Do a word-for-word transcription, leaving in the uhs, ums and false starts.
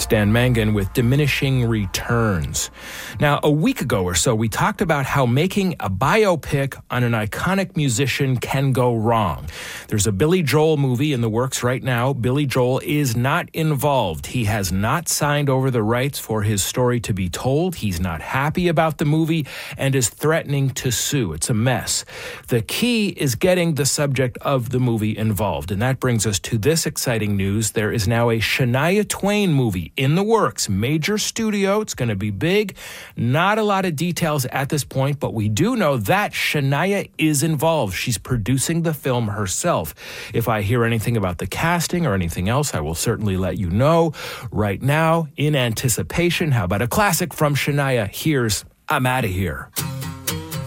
It's Dan Mangan with Diminishing Returns. Now, a week ago or so, we talked about how making a biopic on an iconic musician can go wrong. There's a Billy Joel movie in the works right now. Billy Joel is not involved. He has not signed over the rights for his story to be told. He's not happy about the movie and is threatening to sue. It's a mess. The key is getting the subject of the movie involved, and that brings us to this exciting news. There is now a Shania Twain movie in the works. Major studio. It's going to be big. Not a lot of details at this point, but we do know that Shania is involved. She's producing the film herself. If I hear anything about the casting or anything else, I will certainly let you know. Right now, in anticipation, how about a classic from Shania? Here's I'm Outta Here.